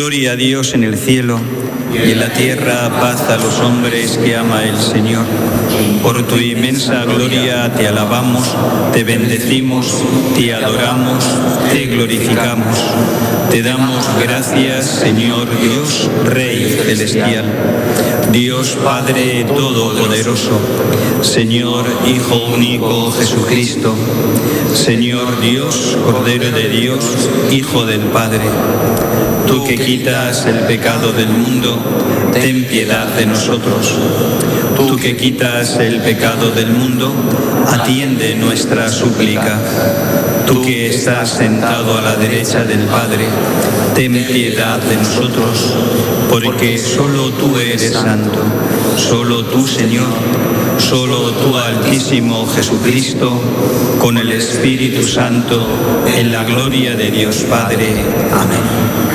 Gloria a Dios en el cielo y en la tierra paz a los hombres que ama el Señor. Por tu inmensa gloria te alabamos, te bendecimos, te adoramos, te glorificamos. Te damos gracias, Señor Dios, Rey celestial, Dios Padre todopoderoso, Señor Hijo único Jesucristo, Señor Dios, Cordero de Dios, Hijo del Padre. Tú que quitas el pecado del mundo, ten piedad de nosotros. Tú que quitas el pecado del mundo, atiende nuestra súplica. Tú que estás sentado a la derecha del Padre, ten piedad de nosotros, porque solo tú eres santo, solo tú, Señor, solo tú, Altísimo Jesucristo, con el Espíritu Santo, en la gloria de Dios Padre. Amén.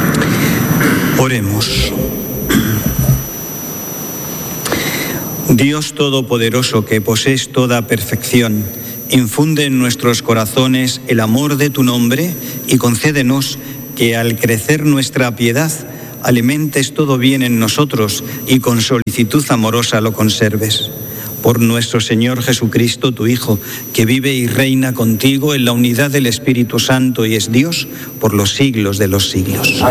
Oremos. Dios Todopoderoso, que posees toda perfección, infunde en nuestros corazones el amor de tu nombre y concédenos que al crecer nuestra piedad alimentes todo bien en nosotros y con solicitud amorosa lo conserves. Por nuestro Señor Jesucristo, tu Hijo, que vive y reina contigo en la unidad del Espíritu Santo y es Dios por los siglos de los siglos.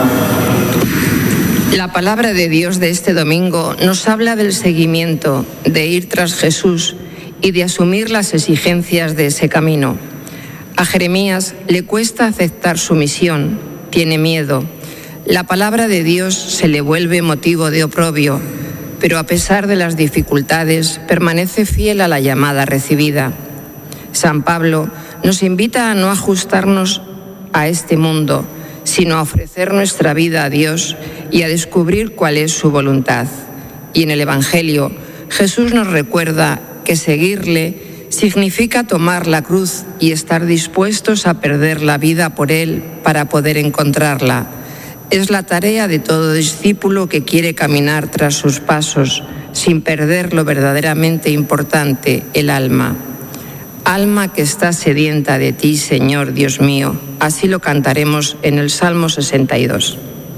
La palabra de Dios de este domingo nos habla del seguimiento, de ir tras Jesús y de asumir las exigencias de ese camino. A Jeremías le cuesta aceptar su misión, tiene miedo. La palabra de Dios se le vuelve motivo de oprobio, pero a pesar de las dificultades, permanece fiel a la llamada recibida. San Pablo nos invita a no ajustarnos a este mundo, sino a ofrecer nuestra vida a Dios y a descubrir cuál es su voluntad. Y en el Evangelio, Jesús nos recuerda que seguirle significa tomar la cruz y estar dispuestos a perder la vida por Él para poder encontrarla. Es la tarea de todo discípulo que quiere caminar tras sus pasos, sin perder lo verdaderamente importante, el alma. Alma que está sedienta de ti, Señor Dios mío. Así lo cantaremos en el Salmo 62.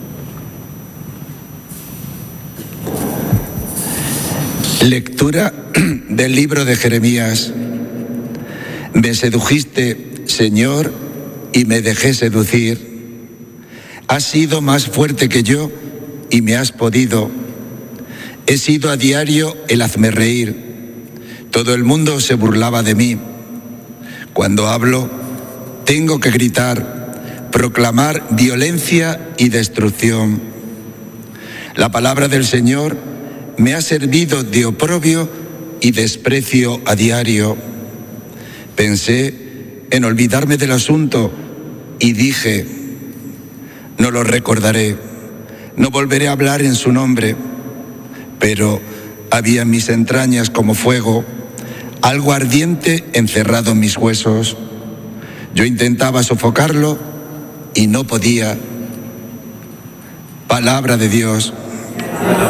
Lectura del libro de Jeremías. Me sedujiste, Señor, y me dejé seducir. Has sido más fuerte que yo y me has podido. He sido a diario el hazmerreír. Todo el mundo se burlaba de mí. Cuando hablo, tengo que gritar, proclamar violencia y destrucción. La palabra del Señor me ha servido de oprobio y desprecio a diario. Pensé en olvidarme del asunto y dije, no lo recordaré, no volveré a hablar en su nombre. Pero había en mis entrañas como fuego, algo ardiente encerrado en mis huesos. Yo intentaba sofocarlo y no podía. Palabra de Dios.